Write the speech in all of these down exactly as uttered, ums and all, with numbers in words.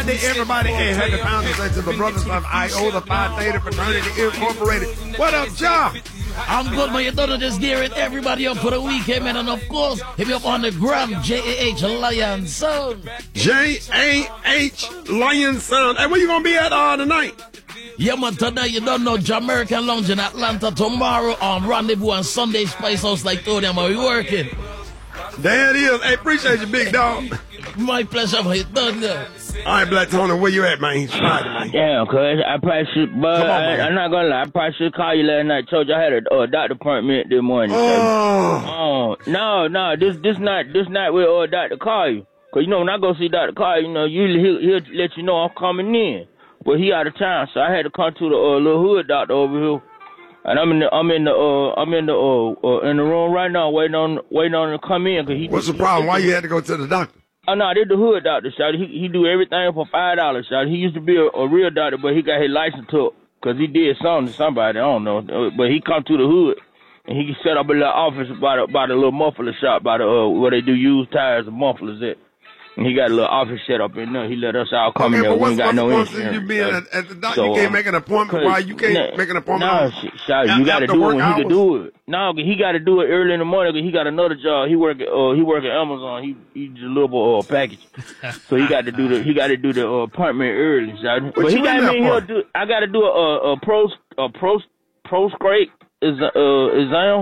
Monday, everybody. Hey, had the founders of the Brothers of Iota Phi Theta Fraternity Incorporated. What up, Ja? I'm good, man. You don't know just gearing everybody up for the weekend, man. And of course, hit me up on the gram, J A H Lion Sound. J A H Lion Sound. Hey, where you gonna be at uh, tonight? Yeah, man, tonight you don't know Jamaican Lounge in Atlanta. Tomorrow on Rendezvous on Sunday Spice House like told them. Are we working? There it is. Hey, appreciate you, big dog. My pleasure, man. You done there. All right, Black Tony, where you at, man? Spider, Damn, cuz I probably should, but on, I, I'm not gonna lie, I probably should call you last night. Told you I had a uh, doctor appointment this morning. Oh. Oh, no, no, this this night, this night we'll uh, doctor call you. Cause you know when I go see Doctor Carr, you know usually he'll, he'll let you know I'm coming in, but he out of town, so I had to come to the uh, little hood doctor over here. And I'm in the I'm in the uh I'm in the uh, uh in the room right now waiting on waiting on him to come in. Cause he. What's the problem? Why you had to go to the doctor? Oh no, this the hood doctor, shawty. He he do everything for five dollars, shawty. He used to be a, a real doctor, but he got his license took because he did something to somebody. I don't know, but he come to the hood and he set up a little office by the by the little muffler shop by the uh, where they do used tires and mufflers at. And he got a little office set up in there. He let us all come okay, in there. But We ain't got no what's insurance. You being at, at the doctor, So, you can't make an appointment. Why you can't nah, make an appointment? No, nah, you got to do it when hours? he can do it. No, he got to do it early in the morning because he got another job. He work at uh, he work at Amazon. He he deliver uh, package, so he got to do the he got to do the uh, appointment early. So. But he got me here. Do I got to do a a pro a pro proscrite is uh exam.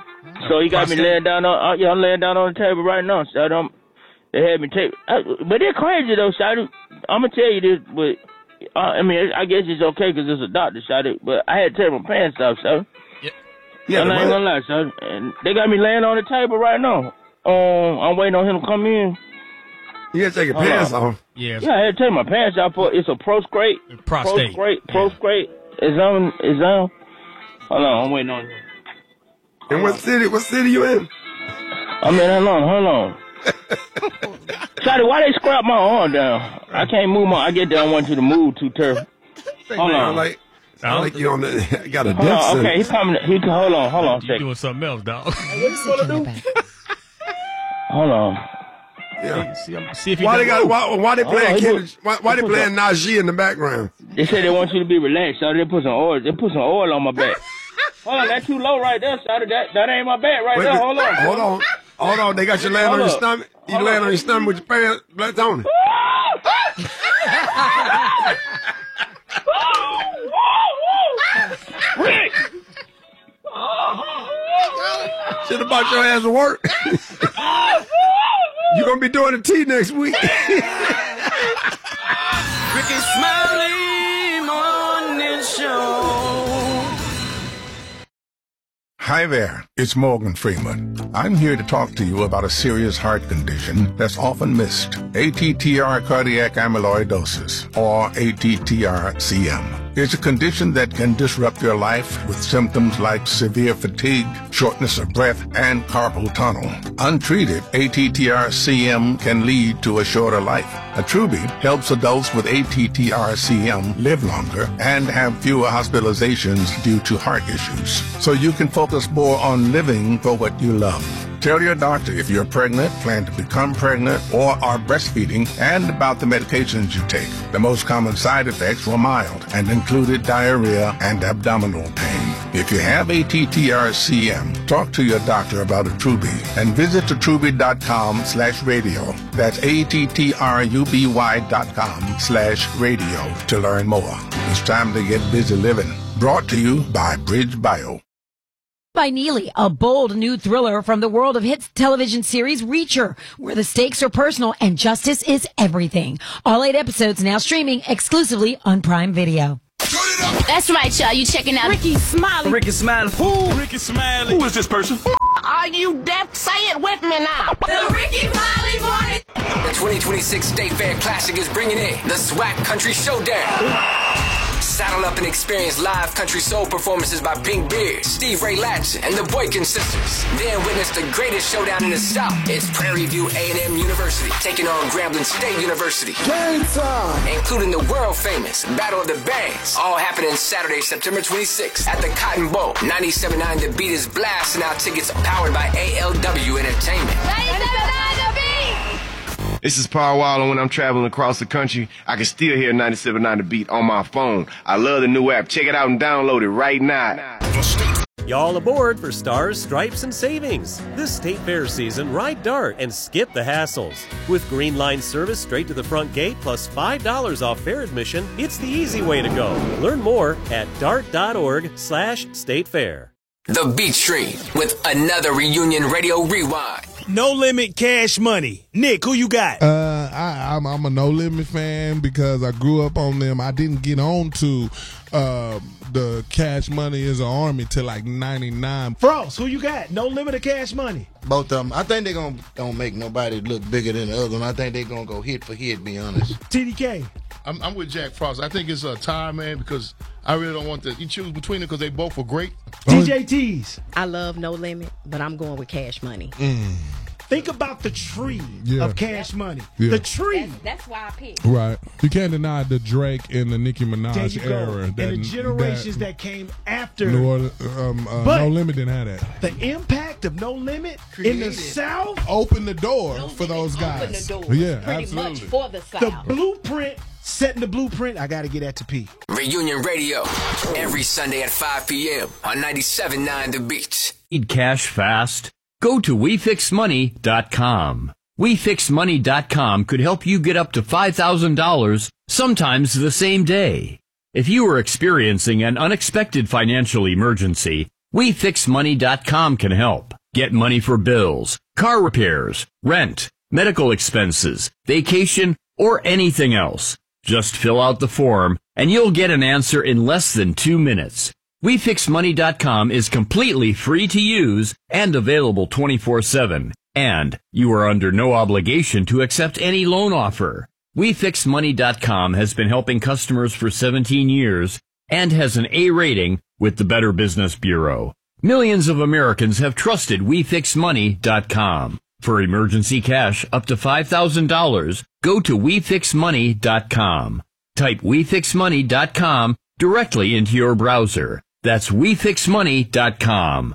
So he got me laying down on uh, yeah I'm laying down on the table right now. So I'm. They had me take, uh, but they're crazy though, Shotty. I'm gonna tell you this, but uh, I mean, I guess it's okay because it's a doctor, Shotty. But I had to take my pants off, so. Yep. Yeah, and I ain't gonna lie, Shotty. And they got me laying on the table right now. Um, I'm waiting on him to come in. You gotta take your pants off. Yeah. Yeah, I had to take my pants off. For, it's a proscrite. Prostate. Proscrite. Proscrite. It's on. It's on. Hold on, I'm waiting on him. In what city? What city you in? I'm in. Hold on. Hold on. Shotty, why they scrap my arm down? I can't move my. I get down. I want you to move too tough. Hold on. Like, I like you on the. I got a hold on, dip. okay, he coming. He can hold on. Hold on. You doing something else, dog? What you gonna do? Hold on. Yeah. See, see if he why they got? Why, why they playing? Oh, Kendrick, why, why they playing Najee in the background? They say they want you to be relaxed. So they put some oil. They put some oil on my back. Hold on, that's too low right there, Shotty. That that ain't my back right Wait, there. Hold on. Hold on. Hold on. They got you laying Hold on your up. stomach. You Hold laying up. on your stomach with your pants, Black Tony. Rick. Shit about your ass to work. You gonna be doing the tea next week. Ricky Smiley Morning Show. Hi there, it's Morgan Freeman. I'm here to talk to you about a serious heart condition that's often missed. A T T R cardiac amyloidosis, or A T T R C M. It's a condition that can disrupt your life with symptoms like severe fatigue, shortness of breath, and carpal tunnel. Untreated, A T T R C M can lead to a shorter life. Attruby helps adults with A T T R C M live longer and have fewer hospitalizations due to heart issues, so you can focus more on living for what you love. Tell your doctor if you're pregnant, plan to become pregnant, or are breastfeeding, and about the medications you take. The most common side effects were mild and included diarrhea and abdominal pain. If you have A T T R C M, talk to your doctor about Attruby and visit attruby.com slash radio. That's A-T-T-R-U-B-Y dot com slash radio to learn more. It's time to get busy living. Brought to you by Bridge Bio. By Neely, a bold new thriller from the world of hit television series Reacher, where the stakes are personal and justice is everything. All eight episodes now streaming exclusively on Prime Video. That's right, y'all. You checking out Ricky Smiley. Ricky Smiley. Who? Ricky Smiley. Who is this person? Are you deaf? Say it with me now. The Ricky Smiley Morning. The twenty twenty-six State Fair Classic is bringing in the SWAC Country Showdown. Saddle up and experience live country soul performances by Pink Beard, Steve Ray Latson, and the Boykin Sisters. Then witness the greatest showdown in the South. It's Prairie View A and M University taking on Grambling State University. Game time! Including the world-famous Battle of the Bands. All happening Saturday, September twenty-sixth at the Cotton Bowl. ninety-seven point nine The Beat is blasting out tickets powered by A L W Entertainment. ninety-seven point nine The Beat. This is Paul Waller. When I'm traveling across the country, I can still hear ninety-seven point nine The Beat on my phone. I love the new app. Check it out and download it right now. Y'all aboard for Stars, Stripes, and Savings. This State Fair season, ride Dart and skip the hassles. With Green Line service straight to the front gate plus five dollars off fair admission, it's the easy way to go. Learn more at dart.org slash state fair. The Beat Street with another Reunion Radio Rewind. No Limit Cash Money. Nick, who you got? Uh, I, I'm, I'm a No Limit fan because I grew up on them. I didn't get on to uh, the Cash Money is an Army till like ninety-nine. Frost, who you got? No Limit or Cash Money? Both of them. I think they're going to don't make nobody look bigger than the other one. I think they're going to go hit for hit, be honest. T D K. I'm, I'm with Jack Frost. I think it's a tie, man, because I really don't want to. You choose between them because they both were great. D J T's. I love No Limit, but I'm going with Cash Money. Mm. Think about the tree Yeah. of Cash Money. Yeah. The tree. That's, that's why I picked. Right. You can't deny the Drake and the Nicki There Minaj you go. era. And the generations that, came after. New Orleans, um, uh, But No Limit didn't have that. The impact of No Limit in the South. Open the door for those guys. Open the door. Yeah, Pretty absolutely. much for the South. The blueprint, setting the blueprint. I got to get that to P. Reunion Radio, every Sunday at five p.m. on ninety-seven point nine The Beat. Need cash fast? Go to we fix money dot com. we fix money dot com could help you get up to five thousand dollars, sometimes the same day. If you are experiencing an unexpected financial emergency, we fix money dot com can help. Get money for bills, car repairs, rent, medical expenses, vacation, or anything else. Just fill out the form, and you'll get an answer in less than two minutes. we fix money dot com is completely free to use and available twenty-four seven. And you are under no obligation to accept any loan offer. we fix money dot com has been helping customers for seventeen years and has an A rating with the Better Business Bureau. Millions of Americans have trusted we fix money dot com. For emergency cash up to five thousand dollars, go to we fix money dot com. Type we fix money dot com directly into your browser. That's we fix money dot com.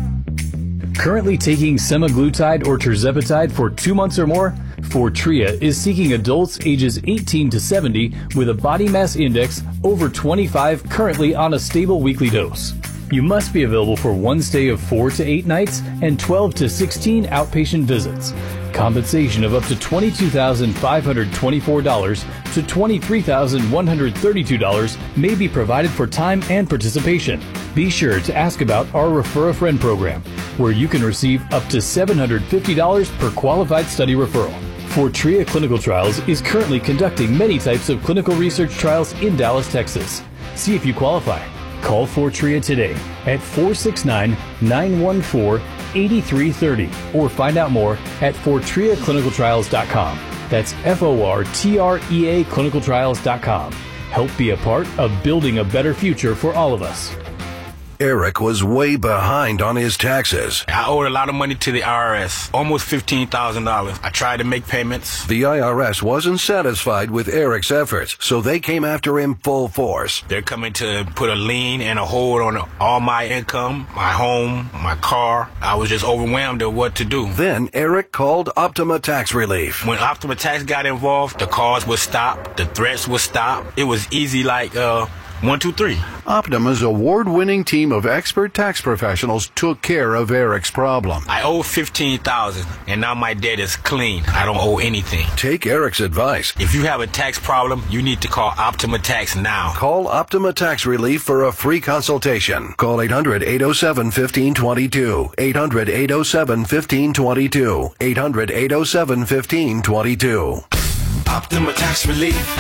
Currently taking semaglutide or tirzepatide for two months or more? Fortrea is seeking adults ages eighteen to seventy with a body mass index over twenty-five currently on a stable weekly dose. You must be available for one stay of four to eight nights and twelve to sixteen outpatient visits. Compensation of up to twenty-two thousand five hundred twenty-four dollars to twenty-three thousand one hundred thirty-two dollars may be provided for time and participation. Be sure to ask about our Refer a Friend program, where you can receive up to seven hundred fifty dollars per qualified study referral. Fortrea Clinical Trials is currently conducting many types of clinical research trials in Dallas, Texas. See if you qualify. Call Fortrea today at four six nine, nine one four, eight three three zero or find out more at fortrea clinical trials dot com. That's F O R T R E A clinical trials dot com. Help be a part of building a better future for all of us. Eric was way behind on his taxes. I owed a lot of money to the I R S, almost fifteen thousand dollars. I tried to make payments. The I R S wasn't satisfied with Eric's efforts, so they came after him full force. They're coming to put a lien and a hold on all my income, my home, my car. I was just overwhelmed at what to do. Then Eric called Optima Tax Relief. When Optima Tax got involved, the calls would stop, the threats would stop. It was easy like, uh, one, two, three. Optima's award-winning team of expert tax professionals took care of Eric's problem. I owe fifteen thousand dollars, and now my debt is clean. I don't owe anything. Take Eric's advice. If you have a tax problem, you need to call Optima Tax now. Call Optima Tax Relief for a free consultation. Call eight hundred, eight oh seven, one five two two. eight hundred, eight oh seven, one five two two. eight hundred, eight oh seven, one five two two. Optima Tax Relief.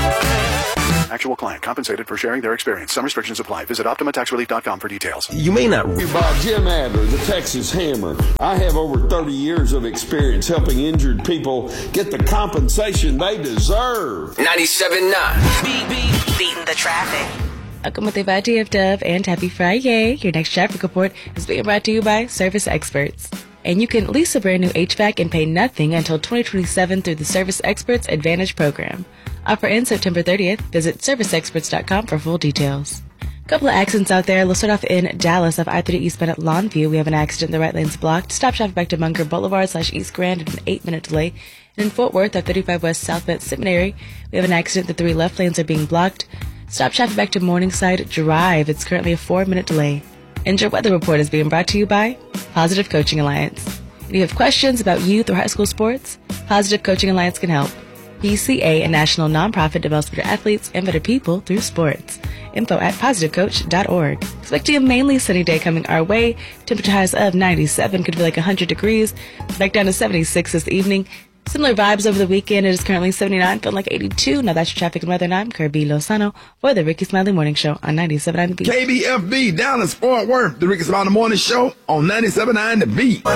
Actual client compensated for sharing their experience. Some restrictions apply. Visit optima tax relief dot com for details. You may not read by Jim Adler, the Texas Hammer. I have over thirty years of experience helping injured people get the compensation they deserve. ninety-seven point nine. Beat, beat, beating the traffic. Welcome with a T F Dove and happy Friday. Your next traffic report is being brought to you by Service Experts. And you can lease a brand new H V A C and pay nothing until twenty twenty-seven through the Service Experts Advantage program. Offer ends September thirtieth. Visit service experts dot com for full details. Couple of accidents out there. Let's start off in Dallas off I thirty eastbound at Longview. We have an accident. The right lane's blocked. Stop traffic back to Munger Boulevard slash East Grand at an eight minute delay. In Fort Worth, at thirty-five West South Bend Seminary, we have an accident. The three left lanes are being blocked. Stop traffic back to Morningside Drive. It's currently a four-minute delay. And your weather report is being brought to you by Positive Coaching Alliance. If you have questions about youth or high school sports, Positive Coaching Alliance can help. P C A, a national nonprofit, develops better athletes and better people through sports. Info at positive coach dot org. Expecting a mainly sunny day coming our way. Temperature highs of ninety-seven, could be like one hundred degrees. Back down to seventy-six this evening. Similar vibes over the weekend. It is currently seventy-nine, feeling like eighty-two. Now that's your traffic and weather, and I'm Kirby Lozano for the Ricky Smiley Morning Show on ninety-seven point nine The Beat. K B F B down in Fort Worth. The Ricky Smiley Morning Show on ninety-seven point nine The Beat.